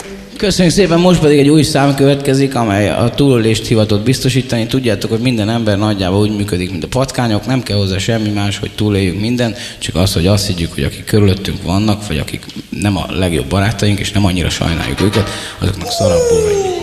Köszönjük szépen, most pedig egy új szám következik, amely a túlélést hivatott biztosítani. Tudjátok, hogy minden ember nagyjából úgy működik, mint a patkányok, nem kell hozzá semmi más, hogy túléljünk mindent, csak az, hogy azt higgyük, hogy akik körülöttünk vannak, vagy akik nem a legjobb barátaink, és nem annyira sajnáljuk őket, azoknak szarabbul menjünk.